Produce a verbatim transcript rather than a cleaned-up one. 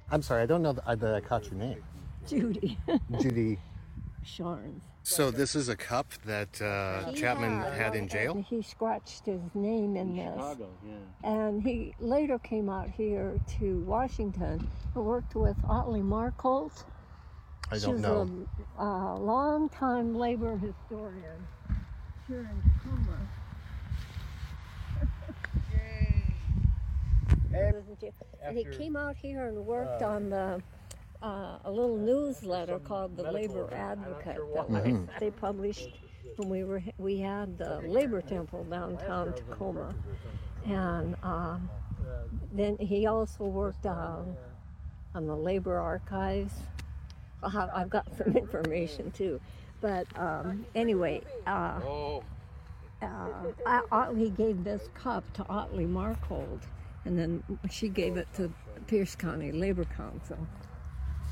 I'm sorry, I don't know that I, that I caught your name. Judy Judy. Sharns. So this is a cup that uh, Chapman had, had in jail? And he scratched his name in, in this. Chicago, yeah. And he later came out here to Washington and worked with Otley Marcolt. I don't know. She's a uh, long-time labor historian here in Tacoma. And he came out here and worked on the uh, a little newsletter called the Labor Advocate that Mm-hmm. they published when we were we had the Labor Temple downtown Tacoma, and um, then he also worked on on the labor archives. I've got some information too, but um, anyway. Uh, Uh, Otley gave this cup to Otley Marcolt, and then she gave it to Pierce County Labor Council.